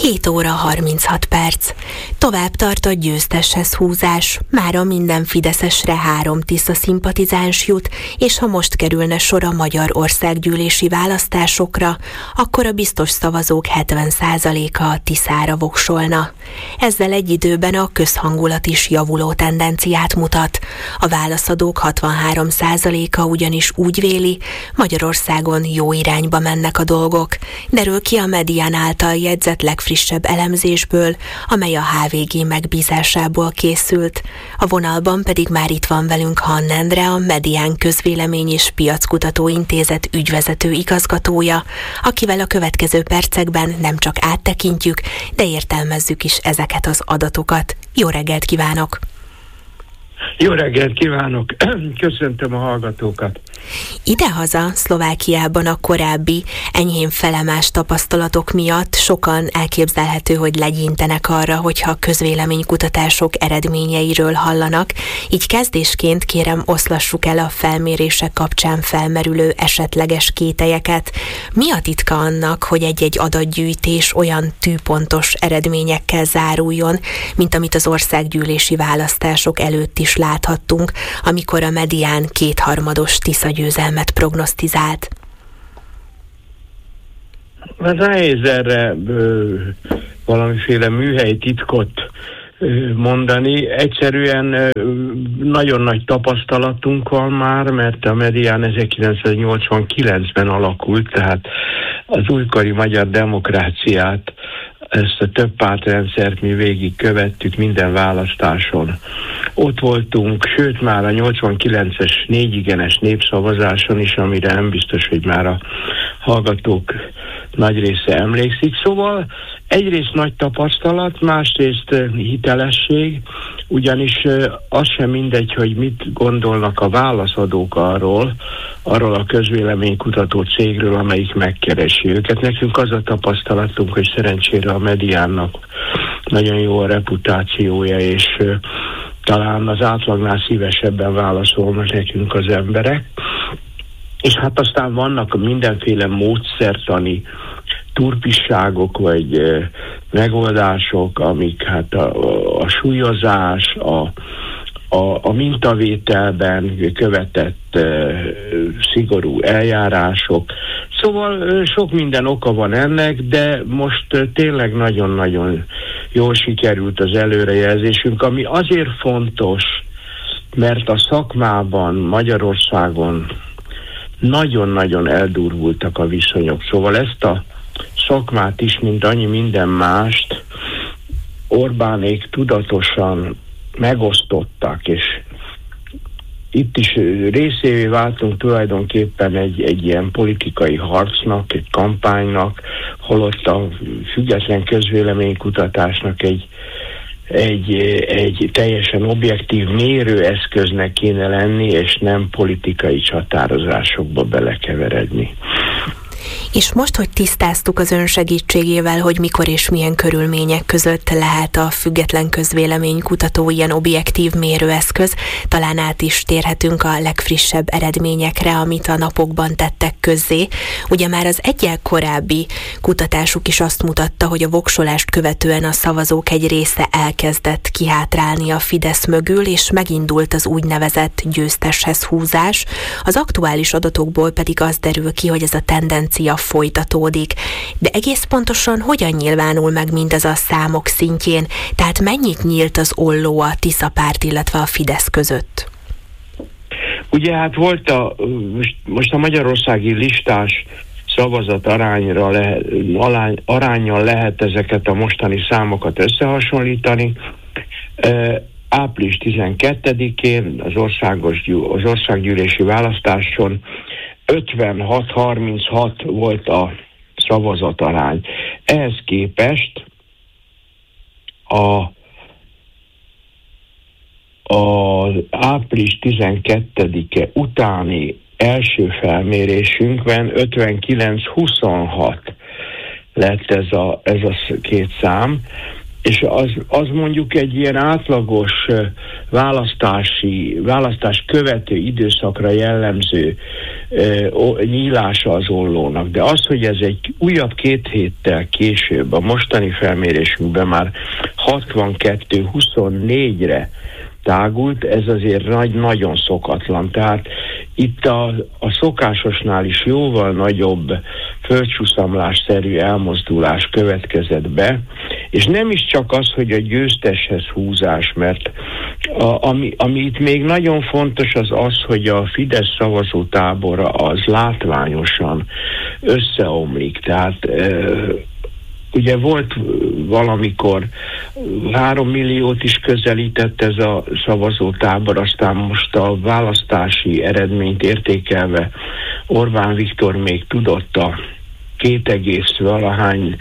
7 óra 36 perc. Tovább tart a győzteshez húzás. Mára minden fideszesre 3 Tisza szimpatizáns jut, és ha most kerülne sor a magyar országgyűlési választásokra, akkor a biztos szavazók 70%-a a Tiszára voksolna. Ezzel egy időben a közhangulat is javuló tendenciát mutat. A válaszadók 63%-a ugyanis úgy véli, Magyarországon jó irányba mennek a dolgok. Derül ki a Medián által jegyzett legfrissebb elemzésből, amely a HVG megbízásából készült. A vonalban pedig már itt van velünk Hann Endre, a Medián Közvélemény és Piackutató Intézet ügyvezető igazgatója, akivel a következő percekben nem csak áttekintjük, de értelmezzük is ezeket az adatokat. Jó reggelt kívánok! Jó reggelt kívánok! Köszöntöm a hallgatókat! Idehaza Szlovákiában a korábbi enyhén felemás tapasztalatok miatt sokan elképzelhető, hogy legyintenek arra, hogyha közvéleménykutatások eredményeiről hallanak. Így kezdésként kérem, oszlassuk el a felmérések kapcsán felmerülő esetleges kételyeket. Mi a titka annak, hogy egy-egy adatgyűjtés olyan tűpontos eredményekkel záruljon, mint amit az országgyűlési választások előtt is láthattunk, amikor a Medián 2/3 Tisza győzelmet prognosztizált? Nehéz erre valamiféle műhelyi titkot mondani. Egyszerűen nagyon nagy tapasztalatunk van már, mert a Medián 1989-ben alakult, tehát az újkori magyar demokráciát, ezt a több pártrendszert mi végig követtük minden választáson. Ott voltunk, sőt már a 89-es 4 igenes népszavazáson is, amire nem biztos, hogy már a hallgatók nagy része emlékszik. Szóval egyrészt nagy tapasztalat, másrészt hitelesség, ugyanis az sem mindegy, hogy mit gondolnak a válaszadók arról a közvéleménykutató cégről, amelyik megkeresi őket. Nekünk az a tapasztalatunk, hogy szerencsére a Mediánnak nagyon jó a reputációja, és talán az átlagnál szívesebben válaszolnak nekünk az emberek. És hát aztán vannak mindenféle módszertani turpisságok, vagy megoldások, amik hát a súlyozás, a mintavételben követett szigorú eljárások. Szóval sok minden oka van ennek, de most tényleg nagyon-nagyon jól sikerült az előrejelzésünk, ami azért fontos, mert a szakmában Magyarországon nagyon-nagyon eldurvultak a viszonyok. Szóval ezt a szakmát is, mint annyi minden mást, Orbánék tudatosan megosztottak, és itt is részévé váltunk tulajdonképpen egy ilyen politikai harcnak, egy kampánynak, holott a független közvéleménykutatásnak egy teljesen objektív mérőeszköznek kéne lenni, és nem politikai csatározásokba belekeveredni. És most, hogy tisztáztuk az ön segítségével, hogy mikor és milyen körülmények között lehet a független közvéleménykutató ilyen objektív mérőeszköz, talán át is térhetünk a legfrissebb eredményekre, amit a napokban tettek közzé. Ugye már az egyel korábbi kutatásuk is azt mutatta, hogy a voksolást követően a szavazók egy része elkezdett kihátrálni a Fidesz mögül, és megindult az úgynevezett győzteshez húzás. Az aktuális adatokból pedig az derül ki, hogy ez a tendencia folytatódik. De egész pontosan hogyan nyilvánul meg mindez a számok szintjén? Tehát mennyit nyílt az olló a Tisza párt, illetve a Fidesz között? Ugye hát volt most a magyarországi listás szavazat aránnyal lehet ezeket a mostani számokat összehasonlítani. Április 12-én az országgyűlési választáson 56-36 volt a szavazatarány. Ehhez képest az április 12-e utáni első felmérésünkben 59-26 lett ez a két szám, és az mondjuk egy ilyen átlagos választás követő időszakra jellemző nyílása az ollónak. De az, hogy ez egy újabb 2 héttel később, a mostani felmérésünkben már 62-24-re tágult, ez azért nagyon szokatlan. Tehát itt a szokásosnál is jóval nagyobb földcsúszamlásszerű elmozdulás következett be, és nem is csak az, hogy a győzteshez húzás, mert ami itt még nagyon fontos az, hogy a Fidesz szavazótábora az látványosan összeomlik. Tehát ugye volt valamikor 3 milliót is közelített ez a szavazótábor, aztán most a választási eredményt értékelve Orbán Viktor még tudott a 2,valahány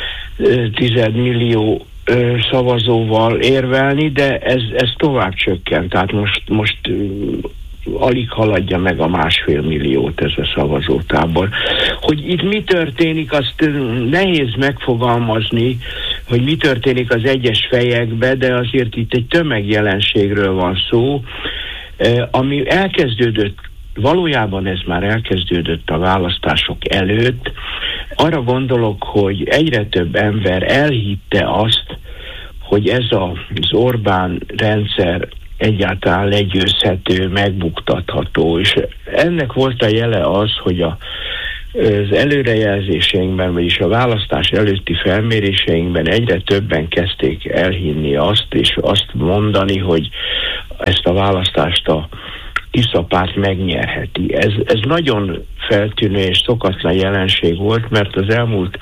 10 millió szavazóval érvelni, de ez tovább csökkent. Tehát most alig haladja meg a 1,5 milliót ez a szavazótábor. Hogy itt mi történik, azt nehéz megfogalmazni, hogy mi történik az egyes fejekbe, de azért itt egy tömegjelenségről van szó, ami elkezdődött, valójában ez már elkezdődött a választások előtt. Arra gondolok, hogy egyre több ember elhitte azt, hogy ez az Orbán rendszer egyáltalán legyőzhető, megbuktatható, és ennek volt a jele az, hogy az előrejelzéseinkben, vagyis a választás előtti felméréseinkben egyre többen kezdték elhinni azt, és azt mondani, hogy ezt a választást a Tisza párt megnyerheti. Ez nagyon feltűnő és szokatlan jelenség volt, mert az elmúlt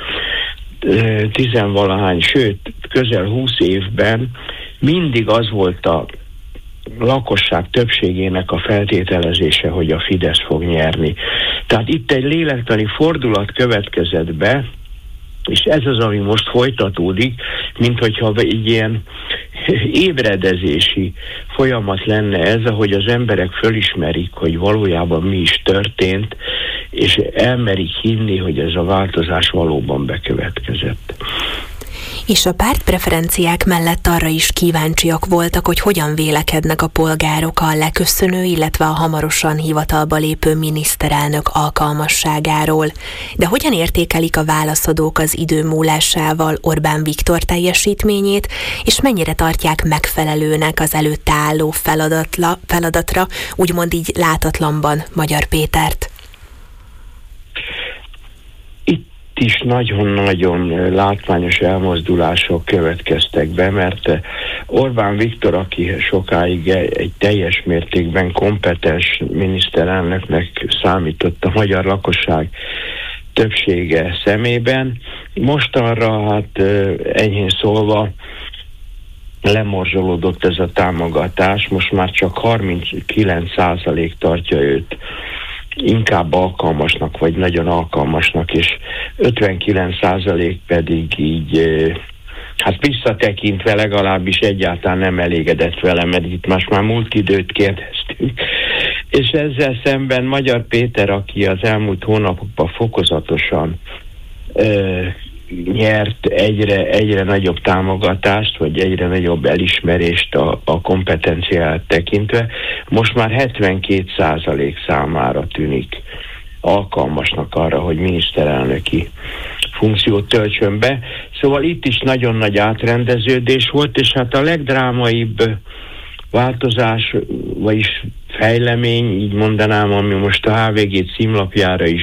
10-valahány, sőt közel 20 évben mindig az volt a lakosság többségének a feltételezése, hogy a Fidesz fog nyerni. Tehát itt egy lélektani fordulat következett be, és ez az, ami most folytatódik, mint hogyha egy ilyen ébredezési folyamat lenne ez, ahogy az emberek fölismerik, hogy valójában mi is történt, és elmerik hinni, hogy ez a változás valóban bekövetkezett. És a pártpreferenciák mellett arra is kíváncsiak voltak, hogy hogyan vélekednek a polgárok a leköszönő, illetve a hamarosan hivatalba lépő miniszterelnök alkalmasságáról. De hogyan értékelik a válaszadók az idő múlásával Orbán Viktor teljesítményét, és mennyire tartják megfelelőnek az előtte álló feladatra, úgymond így látatlanban Magyar Pétert? Is nagyon-nagyon látványos elmozdulások következtek be, mert Orbán Viktor, aki sokáig egy teljes mértékben kompetens miniszterelnöknek számított a magyar lakosság többsége szemében, mostanra enyhén szólva lemorzsolódott ez a támogatás, most már csak 39% tartja őt inkább alkalmasnak, vagy nagyon alkalmasnak, és 59% pedig így, visszatekintve legalábbis egyáltalán nem elégedett vele, mert itt már múlt időt kérdeztünk. És ezzel szemben Magyar Péter, aki az elmúlt hónapokban fokozatosan nyert egyre nagyobb támogatást, vagy egyre nagyobb elismerést a kompetenciát tekintve, most már 72% számára tűnik alkalmasnak arra, hogy miniszterelnöki funkciót töltsön be. Szóval itt is nagyon nagy átrendeződés volt, és a legdrámaibb változás, vagyis fejlemény, így mondanám, ami most a HVG címlapjára is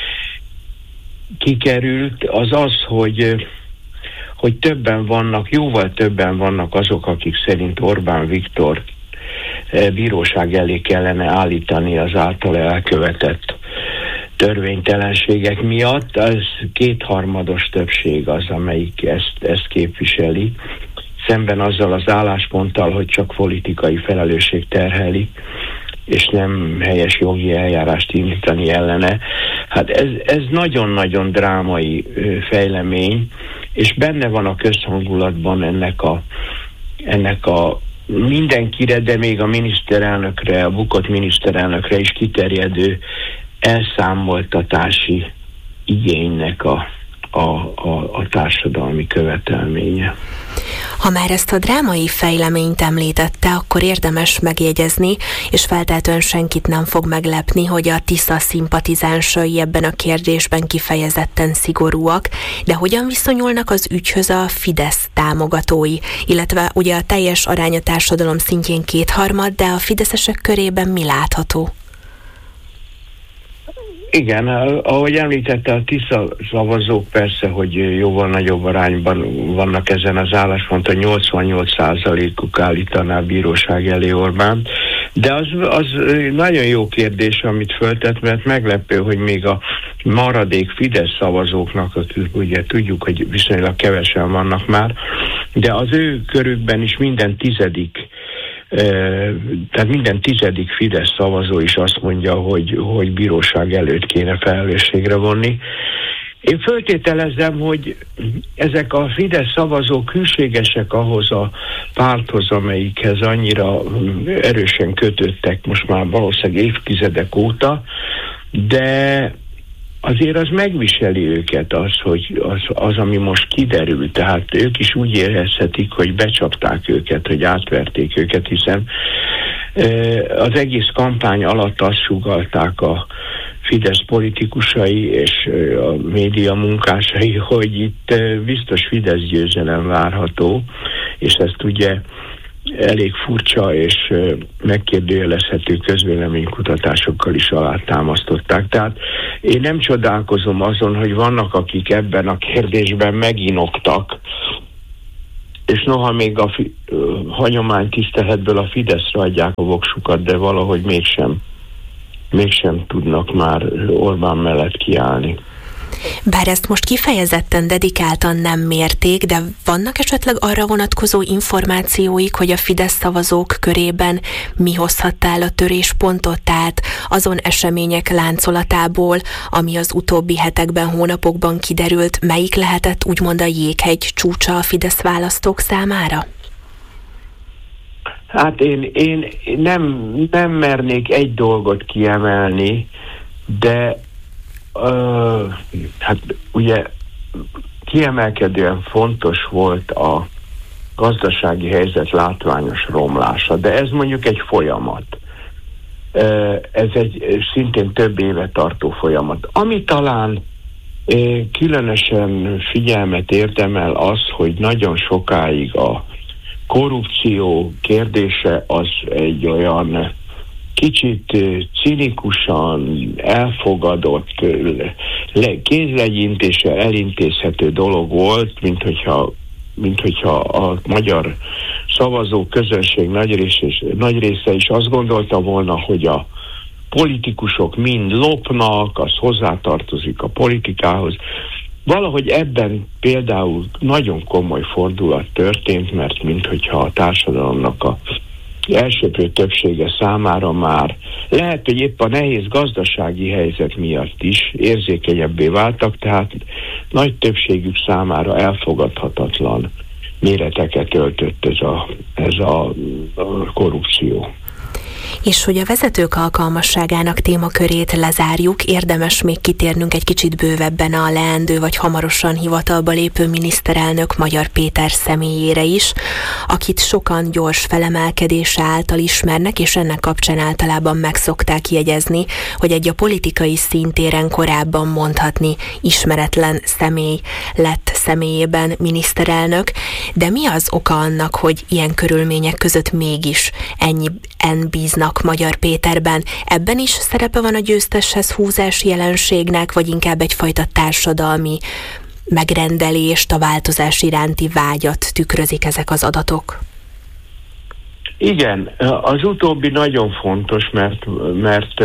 kikerült, az, hogy többen vannak, jóval többen vannak azok, akik szerint Orbán Viktor bíróság elé kellene állítani az általa elkövetett törvénytelenségek miatt. Az 2/3 többség az, amelyik ezt képviseli, szemben azzal az állásponttal, hogy csak politikai felelősség terheli, és nem helyes jogi eljárást indítani ellene. Ez nagyon-nagyon drámai fejlemény, és benne van a közhangulatban ennek a mindenkire, de még a miniszterelnökre, a bukott miniszterelnökre is kiterjedő elszámoltatási igénynek a társadalmi követelménye. Ha már ezt a drámai fejleményt említette, akkor érdemes megjegyezni, és feltétlenül senkit nem fog meglepni, hogy a Tisza szimpatizánsai ebben a kérdésben kifejezetten szigorúak, de hogyan viszonyulnak az ügyhöz a Fidesz támogatói, illetve ugye a teljes arány a társadalom szintjén 2/3, de a fideszesek körében mi látható? Igen, ahogy említette, a Tisza szavazók persze, hogy jóval nagyobb arányban vannak ezen az állásponton, 88%-uk állítaná a bíróság elé Orbánt, de az nagyon jó kérdés, amit föltett, mert meglepő, hogy még a maradék Fidesz szavazóknak, akik ugye tudjuk, hogy viszonylag kevesen vannak már, de az ő körükben is minden tizedik Fidesz szavazó is azt mondja, hogy bíróság előtt kéne felelősségre vonni. Én föltételezem, hogy ezek a Fidesz szavazók hűségesek ahhoz a párthoz, amelyikhez annyira erősen kötődtek most már valószínűleg évtizedek óta, de azért az megviseli őket az, ami most kiderül. Tehát ők is úgy érezhetik, hogy becsapták őket, hogy átverték őket, hiszen az egész kampány alatt azt sugallták a Fidesz politikusai és a média munkásai, hogy itt biztos Fidesz győzelem várható, és ezt ugye elég furcsa és megkérdőjelezhető közvéleménykutatásokkal is alátámasztották. Tehát én nem csodálkozom azon, hogy vannak, akik ebben a kérdésben meginoktak, és noha még a hagyománytiszteletből a Fideszre adják a voksukat, de valahogy mégsem tudnak már Orbán mellett kiállni. Bár ezt most kifejezetten dedikáltan nem mérték, de vannak esetleg arra vonatkozó információik, hogy a Fidesz szavazók körében mi hozhatta el a töréspontot, tehát azon események láncolatából, ami az utóbbi hetekben, hónapokban kiderült, melyik lehetett úgymond a jéghegy csúcsa a Fidesz választók számára? Hát én nem mernék egy dolgot kiemelni, de hát ugye kiemelkedően fontos volt a gazdasági helyzet látványos romlása, de ez mondjuk egy folyamat. Ez egy szintén több éve tartó folyamat. Ami talán különösen figyelmet érdemel az, hogy nagyon sokáig a korrupció kérdése az egy olyan kicsit cinikusan elfogadott, kézlegyintéssel elintézhető dolog volt, mint hogyha a magyar szavazó közönség nagy része is azt gondolta volna, hogy a politikusok mind lopnak, az hozzátartozik a politikához. Valahogy ebben például nagyon komoly fordulat történt, mert minthogyha a társadalomnak a elsőprő többsége számára már lehet, hogy épp a nehéz gazdasági helyzet miatt is érzékenyebbé váltak, tehát nagy többségük számára elfogadhatatlan méreteket öltött ez a korrupció. És hogy a vezetők alkalmasságának témakörét lezárjuk, érdemes még kitérnünk egy kicsit bővebben a leendő vagy hamarosan hivatalba lépő miniszterelnök Magyar Péter személyére is, akit sokan gyors felemelkedése által ismernek, és ennek kapcsán általában megszokták jegyezni, hogy egy a politikai szintéren korábban mondhatni ismeretlen személy lett személyében miniszterelnök, de mi az oka annak, hogy ilyen körülmények között mégis ennyien bíznak Magyar Péterben? Ebben is szerepe van a győzteshez húzás jelenségnek, vagy inkább egyfajta társadalmi megrendelést, a változás iránti vágyat tükrözik ezek az adatok? Igen, az utóbbi nagyon fontos, mert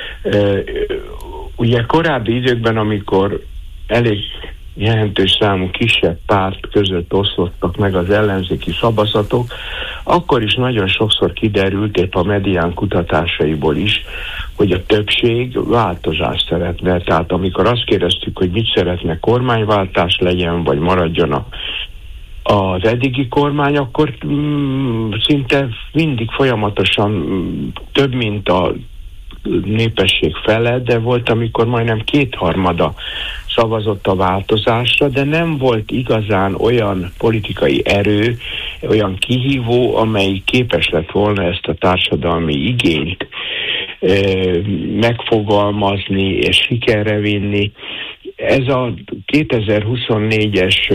ugye korábbi időkben, amikor elég jelentős számú kisebb párt között oszlottak meg az ellenzéki szavazatok, akkor is nagyon sokszor kiderült, épp a medián kutatásaiból is, hogy a többség változást szeretne. Tehát amikor azt kérdeztük, hogy mit szeretne, kormányváltás legyen, vagy maradjon az eddigi kormány, akkor szinte mindig folyamatosan több, mint a népesség fele, de volt, amikor majdnem 2/3 szavazott a változásra, de nem volt igazán olyan politikai erő, olyan kihívó, amely képes lett volna ezt a társadalmi igényt megfogalmazni és sikerre vinni. Ez a 2024-es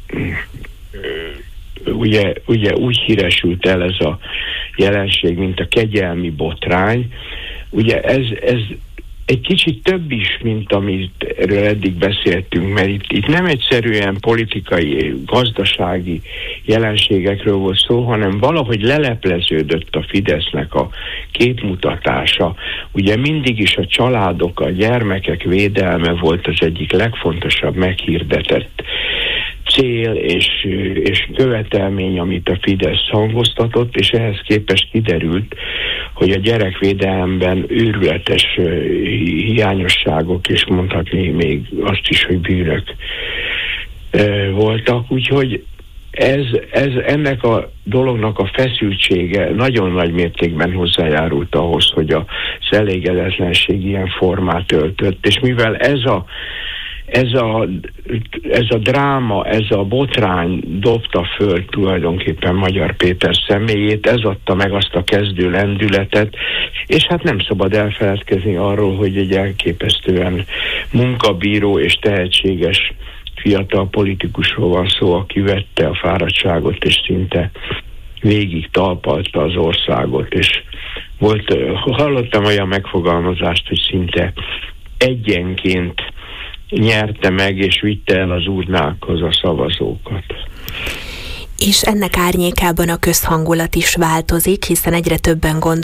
ugye úgy híresült el ez a jelenség, mint a kegyelmi botrány. Ugye ez egy kicsit több is, mint amit erről eddig beszéltünk, mert itt nem egyszerűen politikai, gazdasági jelenségekről volt szó, hanem valahogy lelepleződött a Fidesznek a képmutatása. Ugye mindig is a családok, a gyermekek védelme volt az egyik legfontosabb meghirdetett cél és követelmény, amit a Fidesz hangoztatott, és ehhez képest kiderült, hogy a gyerekvédelemben őrületes hiányosságok, és mondhatni még azt is, hogy bűnök voltak. Úgyhogy ez ennek a dolognak a feszültsége nagyon nagy mértékben hozzájárult ahhoz, hogy az elégedetlenség ilyen formát öltött, és mivel ez a dráma, ez a botrány dobta föl tulajdonképpen Magyar Péter személyét, ez adta meg azt a kezdő lendületet, és hát nem szabad elfeledkezni arról, hogy egy elképesztően munkabíró és tehetséges fiatal politikusról van szó, aki vette a fáradtságot, és szinte végig talpalta az országot, és hallottam olyan megfogalmazást, hogy szinte egyenként nyerte meg és vitte el az urnákhoz a szavazókat. És ennek árnyékában a közhangulat is változik, hiszen egyre többen